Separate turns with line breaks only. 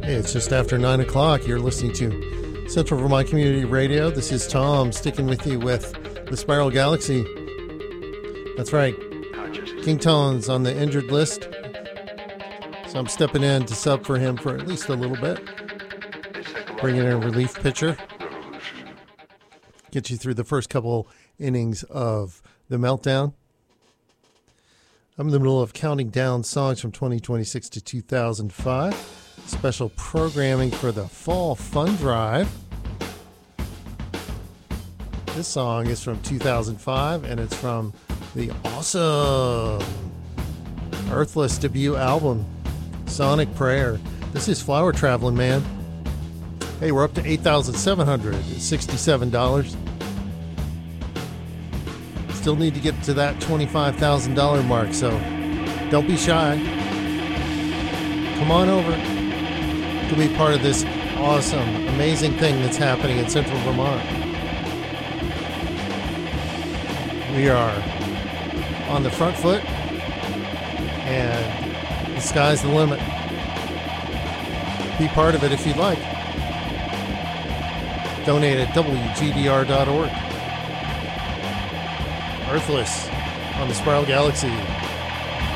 Hey, it's just after 9 o'clock. You're listening to Central Vermont Community Radio. This is Tom sticking with you with the Spiral Galaxy. That's right. King Tone's on the injured list. So I'm stepping in to sub for him for at least a little bit. Bringing in a relief pitcher. Get you through the first couple innings of the Meltdown. I'm in the middle of counting down songs from 2026 to 2005. Special programming for the Fall Fun Drive. This song is from 2005 and it's from the awesome Earthless debut album, Sonic Prayer. This is Flower Traveling Man. Hey, we're up to $8,767. Still need to get to that $25,000 mark, so don't be shy. Come on over to be part of this awesome, amazing thing that's happening in Central Vermont. We are on the front foot, and the sky's the limit. Be part of it if you'd like. Donate at WGDR.org. Earthless on the Spiral Galaxy.